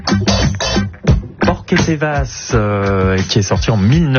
Porquetevas, qui est sorti en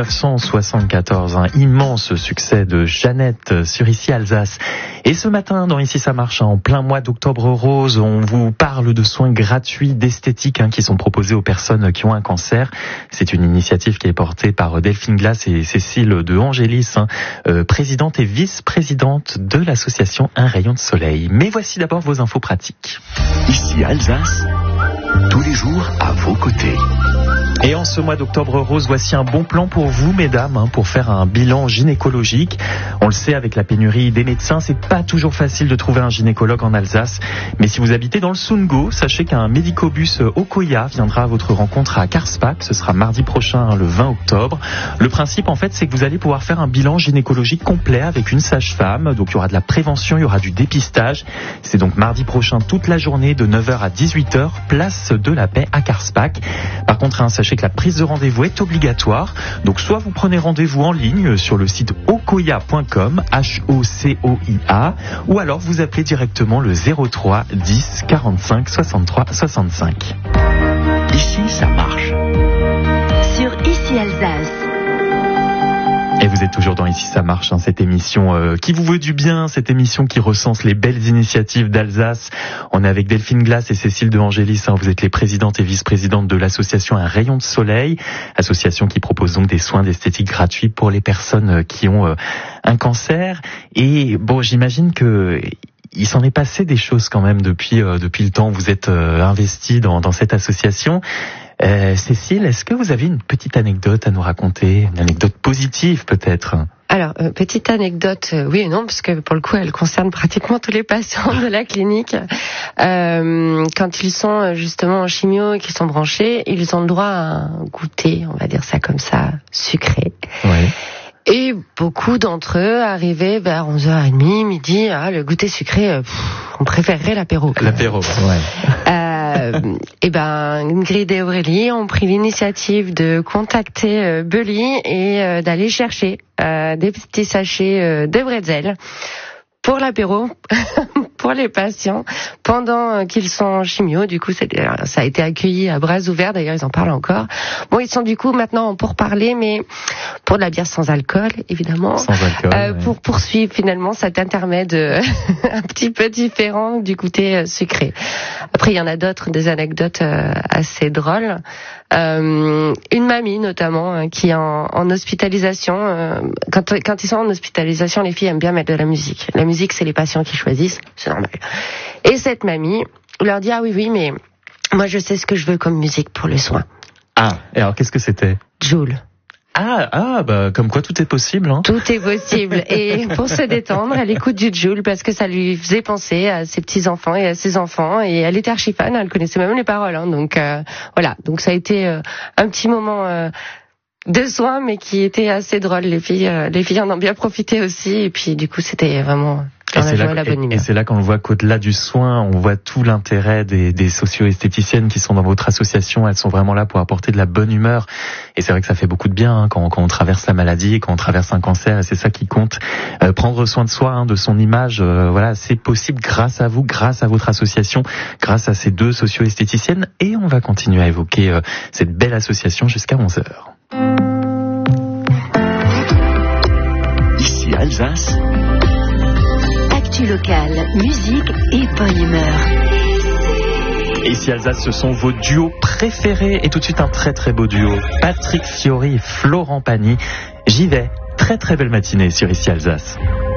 1974, un immense succès de Jeannette sur Ici Alsace. Et ce matin, dans Ici ça marche, en plein mois d'octobre rose, on vous parle de soins gratuits d'esthétique qui sont proposés aux personnes qui ont un cancer. C'est une initiative qui est portée par Delphine Glass et Cécile de Angélis, présidente et vice-présidente de l'association Un Rayon de Soleil. Mais voici d'abord vos infos pratiques. Ici Alsace, tous les jours à vos côtés. Et en ce mois d'octobre rose, voici un bon plan pour vous, mesdames, pour faire un bilan gynécologique. On le sait, avec la pénurie des médecins, c'est pas toujours facile de trouver un gynécologue en Alsace. Mais si vous habitez dans le Sundgau, sachez qu'un médicobus Okoya viendra à votre rencontre à Karlsbach. Ce sera mardi prochain, le 20 octobre. Le principe, en fait, c'est que vous allez pouvoir faire un bilan gynécologique complet avec une sage-femme. Donc, il y aura de la prévention, il y aura du dépistage. C'est donc mardi prochain, toute la journée, de 9h à 18h, place de la Paix à Karlsbach. Par contre, sachez que la prise de rendez-vous est obligatoire. Donc soit vous prenez rendez-vous en ligne sur le site okoya.com, HOCOIA, ou alors vous appelez directement le 03 10 45 63 65. Ici, ça marche. Sur Ici Alsace. Et vous êtes toujours dans Ici ça marche, cette émission qui vous veut du bien, cette émission qui recense les belles initiatives d'Alsace. On est avec Delphine Glass et Cécile de Angélis. Vous êtes les présidentes et vice-présidentes de l'association Un Rayon de Soleil, association qui propose donc des soins d'esthétique gratuits pour les personnes qui ont un cancer. Et bon, j'imagine que il s'en est passé des choses quand même depuis le temps où vous êtes investis dans cette association. Cécile, est-ce que vous avez une petite anecdote à nous raconter, une anecdote positive peut-être ? Alors, petite anecdote, oui et non, parce que pour le coup, elle concerne pratiquement tous les patients de la clinique. Quand ils sont justement en chimio et qu'ils sont branchés, ils ont le droit à un goûter, on va dire ça comme ça, sucré. Ouais. Et beaucoup d'entre eux arrivaient vers 11h30, midi, le goûter sucré, on préférerait l'apéro. L'apéro, ouais. Ingrid et Aurélie ont pris l'initiative de contacter Bully et d'aller chercher des petits sachets de bretzel pour l'apéro, pour les patients, pendant qu'ils sont en chimio. Du coup, ça a été accueilli à bras ouverts. D'ailleurs, ils en parlent encore. Bon, ils sont du coup maintenant pour parler, mais pour de la bière sans alcool, évidemment. Sans alcool. Ouais. Pour poursuivre finalement cet intermède un petit peu différent du goûter sucré. Après, il y en a d'autres, des anecdotes assez drôles. Une mamie notamment qui est en hospitalisation. Quand ils sont en hospitalisation, les filles aiment bien mettre de la musique. La musique, c'est les patients qui choisissent, c'est normal. Et cette mamie leur dit oui, mais moi je sais ce que je veux comme musique pour le soin. Ah, et alors qu'est-ce que c'était ? Joule. Comme quoi tout est possible, hein. Tout est possible. Et pour se détendre, elle écoute du Joule parce que ça lui faisait penser à ses petits-enfants et à ses enfants. Et elle était archi fan, elle connaissait même les paroles, hein. Donc voilà. Donc ça a été un petit moment de soins, mais qui était assez drôle. Les filles en ont bien profité aussi. Et puis du coup, c'était vraiment... Et c'est là qu'on voit qu'au-delà du soin, on voit tout l'intérêt des socio-esthéticiennes qui sont dans votre association. Elles sont vraiment là pour apporter de la bonne humeur. Et c'est vrai que ça fait beaucoup de bien quand on traverse la maladie, quand on traverse un cancer. Et c'est ça qui compte. Prendre soin de soi, de son image. Voilà, c'est possible grâce à vous, grâce à votre association, grâce à ces deux socio-esthéticiennes. Et on va continuer à évoquer cette belle association jusqu'à 11h. Ici Alsace. Local, musique et bonne humeur. Ici Alsace, ce sont vos duos préférés. Et tout de suite un très très beau duo, Patrick Fiori et Florent Pagny. J'y vais. Très très belle matinée sur Ici Alsace.